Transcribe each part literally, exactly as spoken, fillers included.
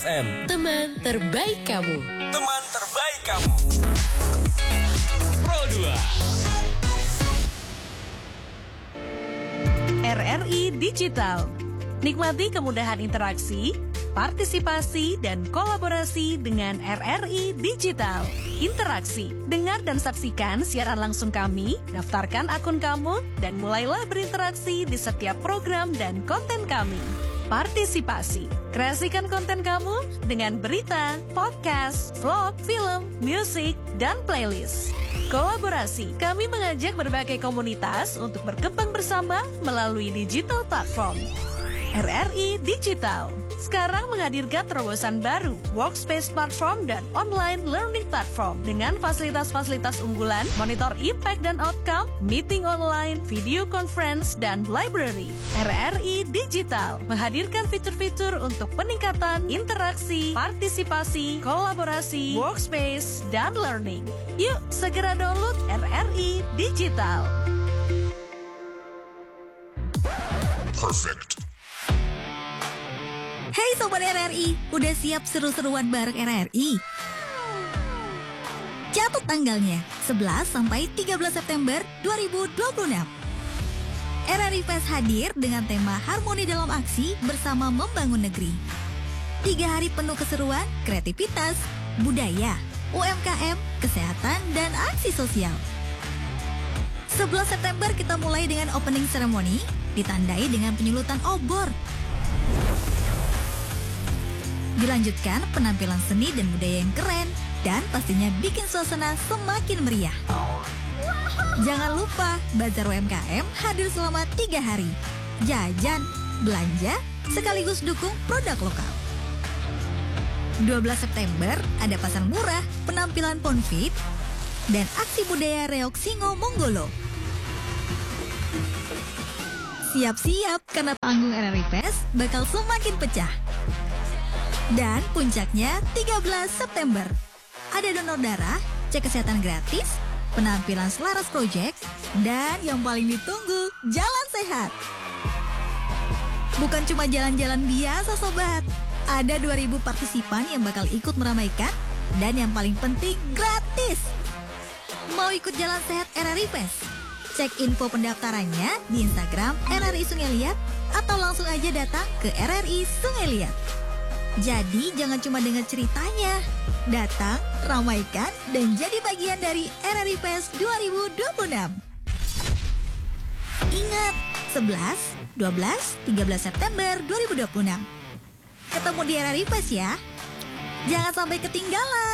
M. Teman terbaik kamu. Teman terbaik kamu. Pro dua. R R I Digital. Nikmati kemudahan interaksi, partisipasi, dan kolaborasi dengan R R I Digital. Interaksi, dengar dan saksikan siaran langsung kami, daftarkan akun kamu, dan mulailah berinteraksi di setiap program dan konten kami. Partisipasi, kreasikan konten kamu dengan berita, podcast, vlog, film, musik, dan playlist. Kolaborasi, kami mengajak berbagai komunitas untuk berkembang bersama melalui digital platform. R R I Digital sekarang menghadirkan terobosan baru, workspace platform dan online learning platform dengan fasilitas-fasilitas unggulan, monitor impact dan outcome, meeting online, video conference, dan library. R R I Digital menghadirkan fitur-fitur untuk peningkatan interaksi, partisipasi, kolaborasi, workspace, dan learning. Yuk, segera download R R I Digital. Perfect. Hai Sobat R R I, udah siap seru-seruan bareng R R I? Catat tanggalnya, sebelas sampai tiga belas September dua ribu dua puluh enam. R R I Fest hadir dengan tema Harmoni dalam Aksi bersama Membangun Negeri. Tiga hari penuh keseruan, kreativitas, budaya, U M K M, kesehatan, dan aksi sosial. sebelas September kita mulai dengan opening ceremony, ditandai dengan penyulutan obor. Dilanjutkan penampilan seni dan budaya yang keren, dan pastinya bikin suasana semakin meriah. Jangan lupa, Bazar U M K M hadir selama tiga hari. Jajan, belanja, sekaligus dukung produk lokal. dua belas September ada pasar murah, penampilan Ponfit, dan aksi budaya Reok Singo Monggolo. Siap-siap karena panggung R R I Fest bakal semakin pecah. Dan puncaknya tiga belas September. Ada donor darah, cek kesehatan gratis, penampilan Selaras Project, dan yang paling ditunggu, jalan sehat. Bukan cuma jalan-jalan biasa sobat. Ada dua ribu partisipan yang bakal ikut meramaikan, dan yang paling penting gratis. Mau ikut jalan sehat R R I Fest? Cek info pendaftarannya di Instagram R R I Sungai Liat atau langsung aja datang ke R R I Sungai Liat. Jadi jangan cuma dengar ceritanya, datang, ramaikan, dan jadi bagian dari R R I Fest dua ribu dua puluh enam. Ingat, sebelas, dua belas, tiga belas September dua ribu dua puluh enam. Ketemu di R R I Fest ya. Jangan sampai ketinggalan.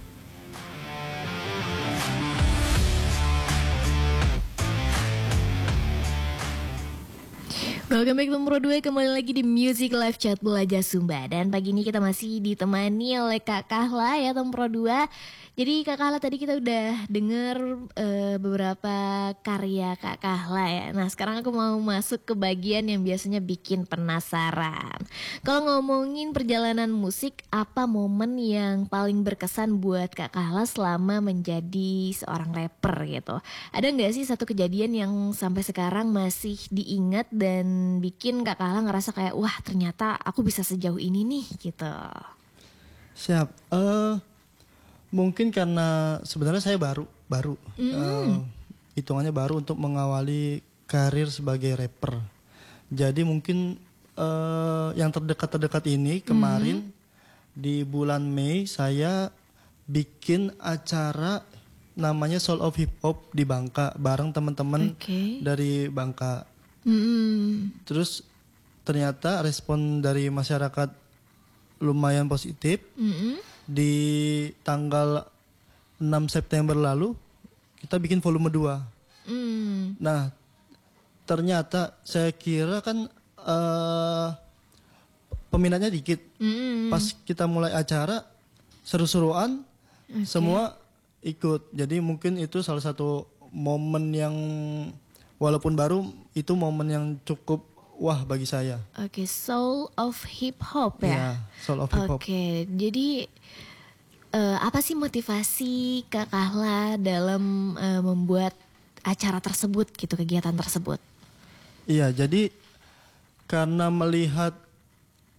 Welcome back to Pro dua, kembali lagi di Music Live Chat Belajar Sumba. Dan pagi ini kita masih ditemani oleh Kak Kahla ya, Tem Pro dua. Jadi Kak Kahla tadi kita udah denger uh, beberapa karya Kak Kahla ya. Nah sekarang aku mau masuk ke bagian yang biasanya bikin penasaran. Kalau ngomongin perjalanan musik, apa momen yang paling berkesan buat Kak Kahla selama menjadi seorang rapper gitu? Ada gak sih satu kejadian yang sampai sekarang masih diingat dan bikin Kak Kahla ngerasa kayak wah ternyata aku bisa sejauh ini nih gitu? Siap. Uh, mungkin karena sebenarnya saya baru, baru mm. uh, hitungannya baru untuk mengawali karir sebagai rapper. Jadi mungkin uh, yang terdekat-terdekat ini kemarin mm. di bulan Mei saya bikin acara namanya Soul of Hip Hop di Bangka bareng teman-teman okay. dari Bangka. Mm. Terus ternyata respon dari masyarakat lumayan positif. Mm-hmm. Di tanggal enam September lalu kita bikin volume dua. Mm. Nah ternyata saya kira kan uh, peminatnya dikit. Mm. Pas kita mulai acara seru-seruan okay. semua ikut. Jadi mungkin itu salah satu momen yang walaupun baru, itu momen yang cukup wah bagi saya. Oke, okay, Soul of Hip Hop ya? Iya, Soul of Hip Hop. Oke, okay, jadi uh, apa sih motivasi Kak Kahla dalam uh, membuat acara tersebut gitu, kegiatan tersebut? Iya, jadi karena melihat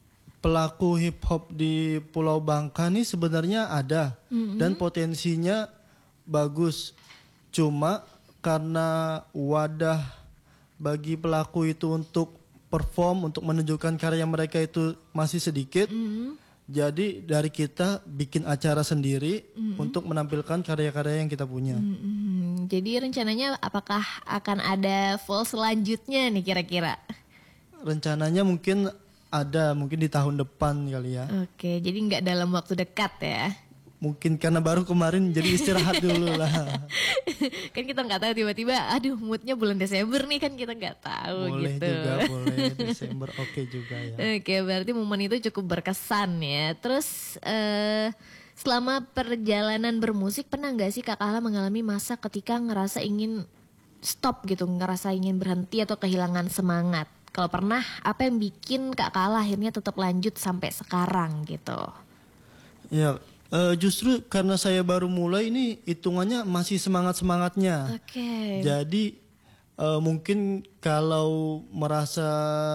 pelaku hip hop di Pulau Bangka nih sebenarnya ada mm-hmm. dan potensinya bagus. Cuma karena wadah bagi pelaku itu untuk perform, untuk menunjukkan karya mereka itu masih sedikit. Mm-hmm. Jadi dari kita bikin acara sendiri mm-hmm. untuk menampilkan karya-karya yang kita punya. Mm-hmm. Jadi rencananya apakah akan ada full selanjutnya nih kira-kira? Rencananya mungkin ada, mungkin di tahun depan kali ya. Oke, jadi nggak dalam waktu dekat ya? Mungkin karena baru kemarin jadi istirahat dulu lah. Kan kita nggak tahu tiba-tiba, aduh moodnya bulan Desember nih kan kita nggak tahu boleh gitu. Boleh juga, boleh Desember oke okay juga ya. Oke, berarti momen itu cukup berkesan ya. Terus eh, selama perjalanan bermusik pernah nggak sih Kak Kahla mengalami masa ketika ngerasa ingin stop gitu, ngerasa ingin berhenti atau kehilangan semangat? Kalau pernah, apa yang bikin Kak Kahla akhirnya tetap lanjut sampai sekarang gitu? Ya. Uh, justru karena saya baru mulai ini hitungannya masih semangat-semangatnya. Oke. Okay. Jadi uh, mungkin kalau merasa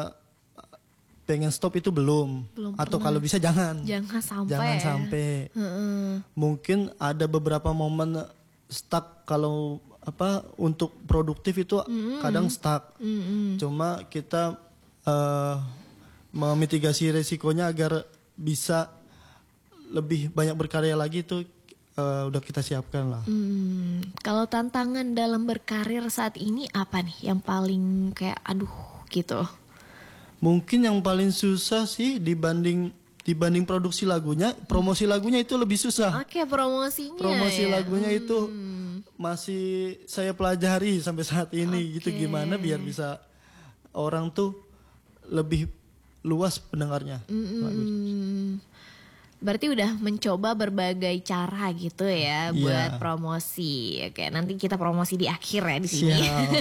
pengen stop itu belum, belum atau pernah. Kalau bisa jangan. Jangan sampai. Jangan ya. sampai. Hmm. Mungkin ada beberapa momen stuck kalau apa untuk produktif itu mm-hmm. kadang stuck. Mm-hmm. Cuma kita uh, memitigasi resikonya agar bisa lebih banyak berkarya lagi tuh uh, udah kita siapkan lah. Hmm, kalau tantangan dalam berkarir saat ini apa nih yang paling kayak aduh gitu? Mungkin yang paling susah sih dibanding dibanding produksi lagunya, promosi lagunya itu lebih susah. Oke, promosinya. Promosi ya? lagunya hmm. itu masih saya pelajari sampai saat ini. Okay. Gitu gimana biar bisa orang tuh lebih luas pendengarnya. Hmm. Berarti udah mencoba berbagai cara gitu ya buat yeah. promosi. Oke, nanti kita promosi di akhir ya di sini.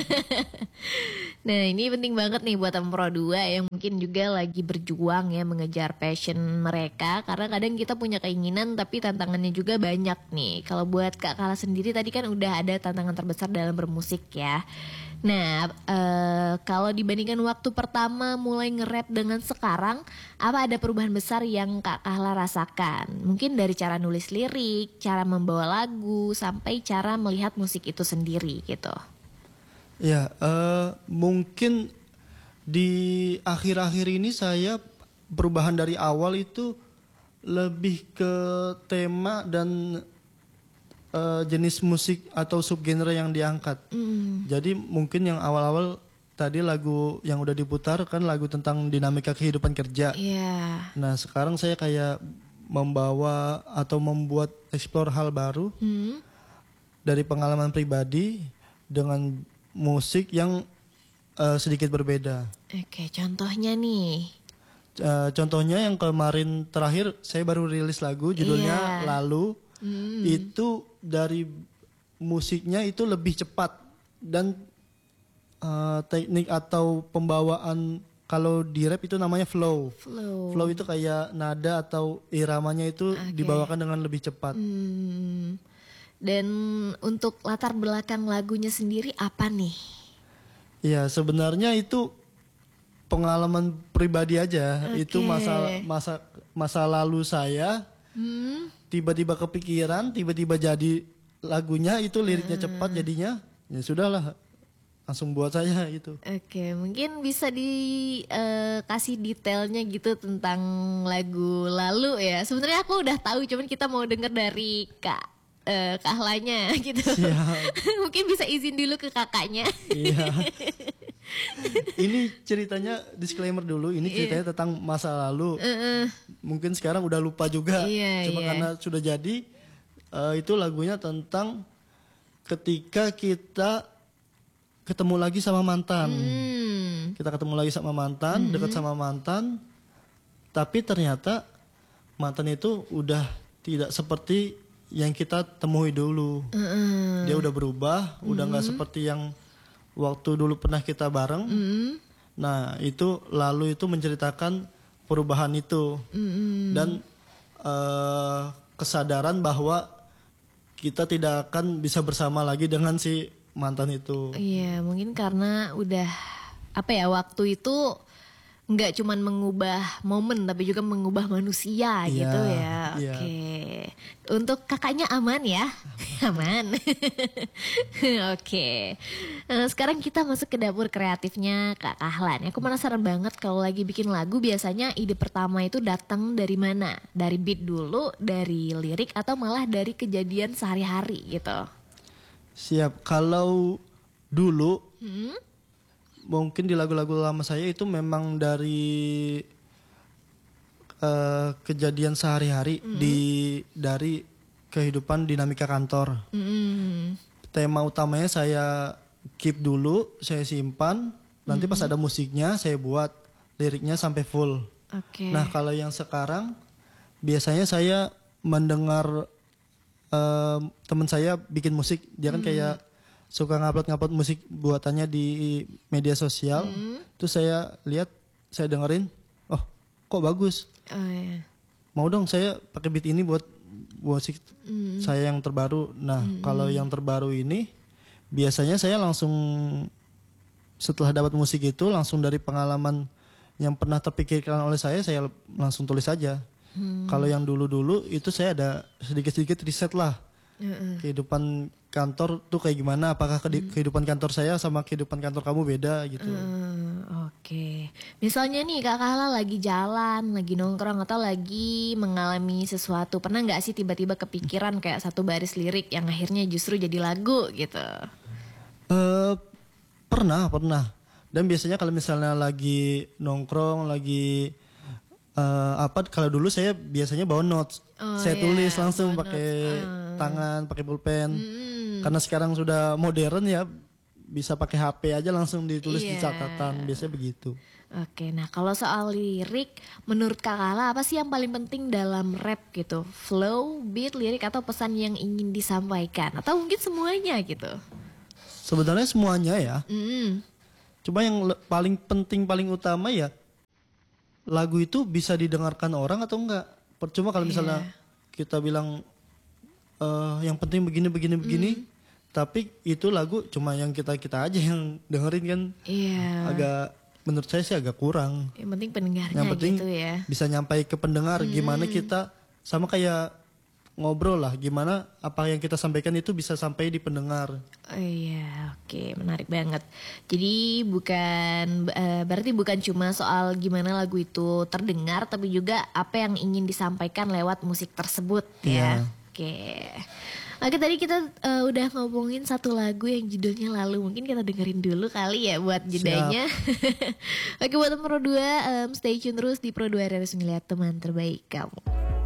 Nah, ini penting banget nih buat Pro dua yang mungkin juga lagi berjuang ya mengejar passion mereka. Karena kadang kita punya keinginan tapi tantangannya juga banyak nih. Kalau buat Kak Kahla sendiri tadi kan udah ada tantangan terbesar dalam bermusik ya. Nah, uh, kalau dibandingkan waktu pertama mulai nge-rap dengan sekarang, apa ada perubahan besar yang Kak Kahla rasakan? Mungkin dari cara nulis lirik, cara membawa lagu, sampai cara melihat musik itu sendiri gitu. Ya, uh, mungkin di akhir-akhir ini saya perubahan dari awal itu lebih ke tema dan Uh, jenis musik atau subgenre yang diangkat. Mm. Jadi mungkin yang awal-awal tadi lagu yang udah diputar kan lagu tentang dinamika kehidupan kerja. Yeah. Nah sekarang saya kayak membawa atau membuat explore hal baru mm. dari pengalaman pribadi dengan musik yang uh, sedikit berbeda. Oke, contohnya nih. Uh, contohnya yang kemarin terakhir saya baru rilis lagu judulnya yeah. Lalu. Hmm. Itu dari musiknya itu lebih cepat dan uh, teknik atau pembawaan kalau di rap itu namanya flow. Flow. Flow itu kayak nada atau iramanya itu okay. dibawakan dengan lebih cepat. Hmm. Dan untuk latar belakang lagunya sendiri apa nih? Ya sebenarnya itu pengalaman pribadi aja. Okay. Itu masa masa masa lalu saya. Hmm. Tiba-tiba kepikiran, tiba-tiba jadi lagunya itu liriknya hmm. cepat jadinya ya sudahlah langsung buat saya itu. Oke, mungkin bisa dikasih uh, detailnya gitu tentang lagu Lalu ya. Sebenarnya aku udah tahu, cuman kita mau denger dari Kak uh, Kahlanya gitu. Mungkin bisa izin dulu ke kakaknya. Iya. Ini ceritanya disclaimer dulu, ini ceritanya yeah. tentang masa lalu. Uh-uh. Mungkin sekarang udah lupa juga. Yeah, Cuma yeah. karena sudah jadi uh, itu lagunya tentang ketika kita ketemu lagi sama mantan. Mm. Kita ketemu lagi sama mantan, mm-hmm. dekat sama mantan. Tapi ternyata mantan itu udah tidak seperti yang kita temui dulu. Uh-uh. Dia udah berubah, mm-hmm. udah gak seperti yang waktu dulu pernah kita bareng. Mm-hmm. Nah itu lalu itu menceritakan perubahan itu. Mm-hmm. Dan uh, kesadaran bahwa kita tidak akan bisa bersama lagi dengan si mantan itu. Iya, mungkin karena udah apa ya waktu itu nggak cuman mengubah momen tapi juga mengubah manusia Iya, gitu ya. iya. Oke. Untuk kakaknya aman ya? Aman. Oke. Nah, sekarang kita masuk ke dapur kreatifnya Kak Kahlan. Aku penasaran banget kalau lagi bikin lagu biasanya ide pertama itu datang dari mana? Dari beat dulu, dari lirik atau malah dari kejadian sehari-hari gitu? Siap. Kalau dulu Hmm? mungkin di lagu-lagu lama saya itu memang dari eh, kejadian sehari-hari di dari kehidupan dinamika kantor. Hmm. Tema utamanya saya keep dulu, saya simpan. Nanti pas ada musiknya saya buat liriknya sampai full. Oke. Nah kalau yang sekarang biasanya saya mendengar eh, teman saya bikin musik, dia kan kayak suka ngupload-ngupload musik buatannya di media sosial. Terus saya lihat, saya dengerin, oh kok bagus. Oh, iya. Mau dong saya pakai beat ini buat musik saya yang terbaru. Nah kalau yang terbaru ini biasanya saya langsung setelah dapat musik itu langsung dari pengalaman yang pernah terpikirkan oleh saya, saya langsung tulis saja. Kalau yang dulu-dulu itu saya ada sedikit-sedikit riset lah. Kehidupan kantor tuh kayak gimana, apakah kedi- kehidupan kantor saya sama kehidupan kantor kamu beda gitu. Hmm, Oke. Misalnya nih Kak Kahla lagi jalan, lagi nongkrong atau lagi mengalami sesuatu. Pernah nggak sih tiba-tiba kepikiran kayak satu baris lirik yang akhirnya justru jadi lagu gitu? Eh, pernah, pernah. Dan biasanya kalau misalnya lagi nongkrong, lagi eh, apa? Kalau dulu saya biasanya bawa notes, Oh, saya iya, tulis langsung bawa pakai notes. Ah. tangan, pakai pulpen. Hmm. Karena sekarang sudah modern ya, bisa pakai H P aja langsung ditulis di Iya. catatan. Biasanya begitu. Oke, nah kalau soal lirik, menurut Kak Kahla apa sih yang paling penting dalam rap gitu? Flow, beat, lirik atau pesan yang ingin disampaikan? Atau mungkin semuanya gitu? Sebenarnya semuanya ya. Hmm. Cuma yang le- paling penting, paling utama ya lagu itu bisa didengarkan orang atau enggak. Percuma kalau misalnya kita bilang eh yang penting begini begini begini, tapi itu lagu cuma yang kita kita aja yang dengerin kan, Iya. agak menurut saya sih agak kurang. Yang penting pendengarnya Yang penting gitu ya. bisa nyampai ke pendengar gimana kita, sama kayak ngobrol lah, gimana apa yang kita sampaikan itu bisa sampai di pendengar. Oh iya, oke, menarik banget. Jadi bukan eh, berarti bukan cuma soal gimana lagu itu terdengar, tapi juga apa yang ingin disampaikan lewat musik tersebut ya. Iya. Oke. Oke, tadi kita eh, udah ngomongin satu lagu yang judulnya Lalu. Mungkin kita dengerin dulu kali ya buat jedanya. Oke, buat Pro dua, em, stay tune terus di Pro dua R R S Ngeliat Teman Terbaik Kamu.